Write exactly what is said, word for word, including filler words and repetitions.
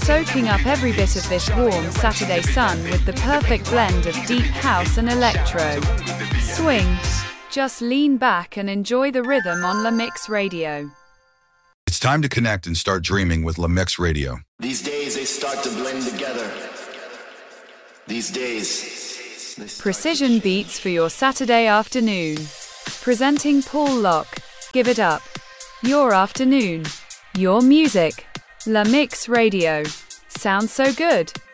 soaking up every bit of this warm Saturday sun with the perfect blend of deep house and electro. Swing. Just lean back and enjoy the rhythm on La Mix Radio. It's time to connect and start dreaming with La Mix Radio. These days they start to blend together. These days. Precision beats for your Saturday afternoon. Presenting Paul Locke. Give it up. Your afternoon. Your music. La Mix Radio. Sounds so good.